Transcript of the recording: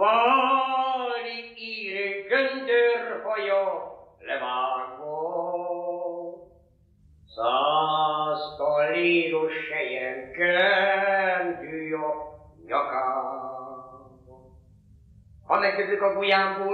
Válik ír göndörhaja levágva, 100 talléros helyen kendő a nyakába. Ha megtövük a gulyámból,